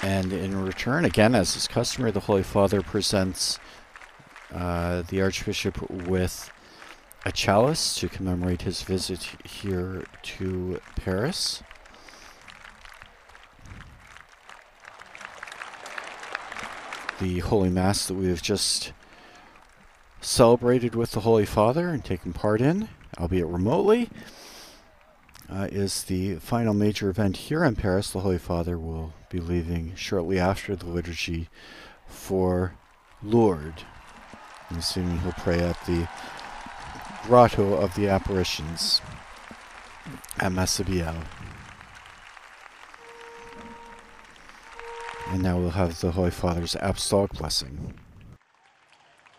And in return, again, as is customary, the Holy Father presents the Archbishop with a chalice to commemorate his visit here to Paris. The Holy Mass that we have just celebrated with the Holy Father and taken part in, albeit remotely, is the final major event here in Paris. The Holy Father will be leaving shortly after the liturgy for Lourdes. I'm assuming he'll pray at the Grotto of the Apparitions at Massabielle. And now we'll have the Holy Father's Apostolic Blessing.